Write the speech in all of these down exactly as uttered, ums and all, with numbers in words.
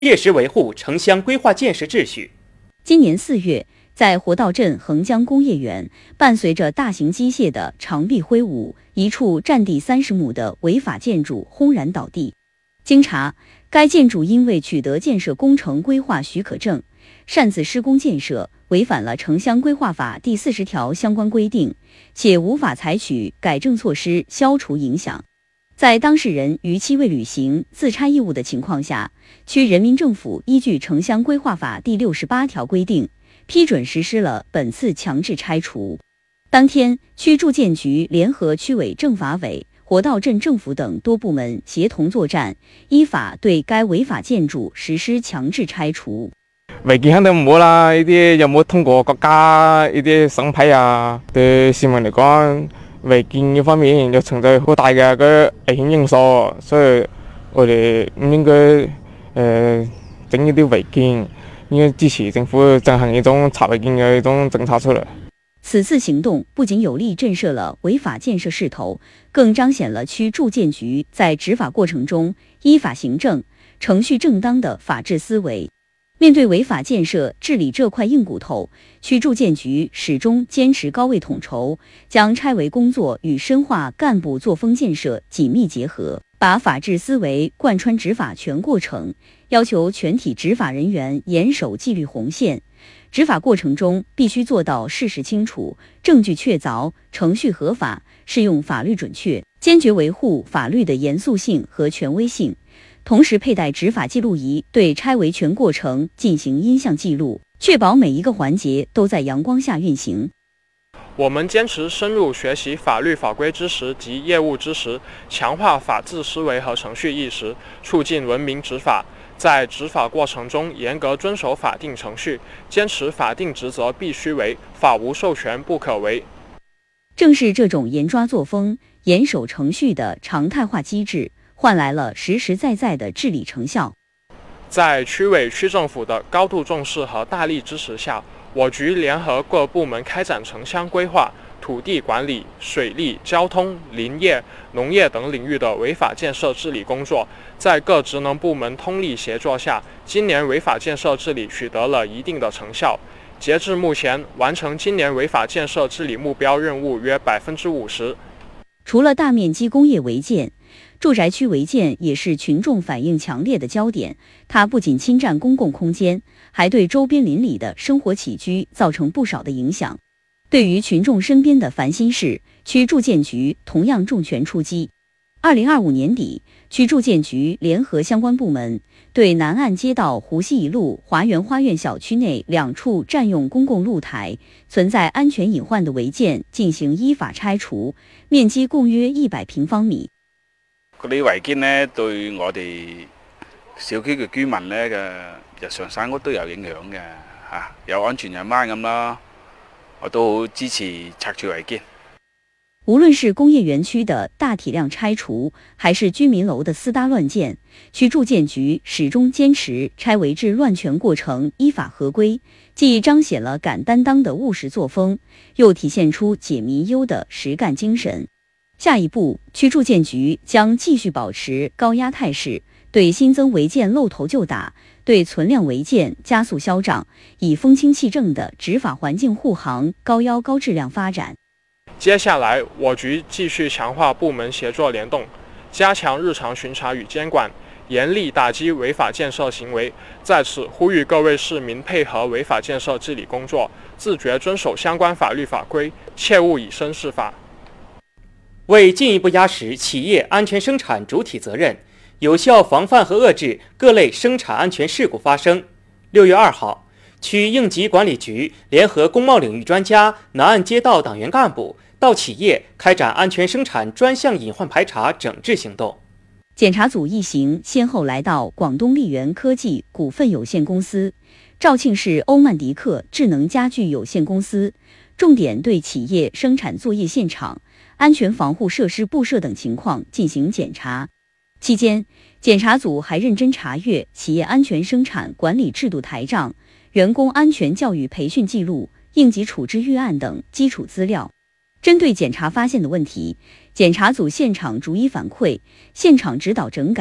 切实维护城乡规划建设秩序。 今年四月，在活道镇横江工业园，伴随着大型机械的长臂挥舞，一处占地三十亩的违法建筑轰然倒地。经查，该建筑因为取得建设工程规划许可证，擅自施工建设，违反了城乡规划法第四十条相关规定，且无法采取改正措施消除影响。在当事人逾期未履行自拆义务的情况下，区人民政府依据城乡规划法第六十八条规定，批准实施了本次强制拆除。当天，区住建局联合区委政法委、活道镇政府等多部门协同作战，依法對該違法建築實施強制拆除。 違建肯定唔好啦，呢啲有冇通過國家呢啲審批啊？對市民嚟講，違建呢方面又存在好大嘅個危險因素，所以我哋唔應該誒整呢啲違建，應該支持政府進行一種查違建嘅一種政策出嚟。 此次行動不僅有力震懾了違法建設勢頭，更彰顯了區住建局在執法過程中依法行政、程序正當的法治思維。面對違法建設治理這塊硬骨頭，區住建局始終堅持高位統籌，將拆違工作與深化幹部作風建設緊密結合，把法治思維貫穿執法全過程，要求全體執法人員嚴守紀律紅線。執法過程中必須做到事實清楚、證據確鑿、程序合法、適用法律準確，堅決維護法律的嚴肅性和權威性。同時佩戴執法記錄儀對拆違全過程進行音像記錄，確保每一個環節都在陽光下運行。 我們堅持深入學習法律法規知識及業務知識，強化法治思維和程序意識，促進文明執法。在執法過程中嚴格遵守法定程序，堅持法定職責必須為，法無授權不可為。 正是這種嚴抓作風、嚴守程序的常態化機制，換來了實實在在的治理成效。 在區委區政府的高度重視和大力支持下，我局聯合各部門開展城鄉規劃、土地管理、水利、交通、林業、農業等領域的違法建設治理工作，在各職能部門通力協作下，今年違法建設治理取得了一定的成效。截至目前，完成今年違法建設治理目標任務約百分之五十。 除了大面積工業違建，住宅區違建也是群眾反應強烈的焦點。它不僅侵佔公共空間，還對周邊鄰里的生活起居造成不少的影響。對於群眾身邊的煩心事，區住建局同樣重拳出擊。二零二五年底，區住建局聯合相關部門，對南岸街道湖西一路華園花苑小區內兩處佔用公共露台、存在安全隱患的違建進行依法拆除，面積共約一百平方米。 嗰啲違建呢，對我哋小區嘅居民呢嘅日常生活都有影響嘅嚇，有安全隱患咁啦。我都好支持拆除違建。 無論是工業園區的大體量拆除，還是居民樓的私搭亂建，區住建局始終堅持拆違治亂全過程依法合規，既彰顯了敢擔當的務實作風，又體現出解民憂的實幹精神。下一步，區住建局將繼續保持高壓態勢，對新增違建露頭就打，對存量違建加速消長，以風清氣正的執法環境護航高腰高質量發展。 接下來，我局繼續強化部門協作聯動，加強日常巡查與監管，嚴厲打擊違法建設行為。在此呼籲各位市民配合違法建設治理工作，自覺遵守相關法律法規，切勿以身試法。 為進一步壓實企業安全生產主體責任，有效防範和遏制各類生產安全事故發生，六月二號，區應急管理局聯合工貿領域專家、南岸街道黨員幹部到企業開展安全生產專項隱患排查整治行動。 檢查組一行先後來到廣東力源科技股份有限公司、肇慶市歐曼迪克智能家具有限公司，重點對企業生產作業現場、安全防護設施布設等情況進行檢查。期間，檢查組還認真查閱企業安全生產管理制度台賬、員工安全教育培訓記錄、應急處置預案等基礎資料。針對檢查發現的問題，檢查組現場逐一反饋，現場指導整改，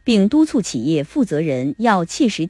并督促企业负责人要切实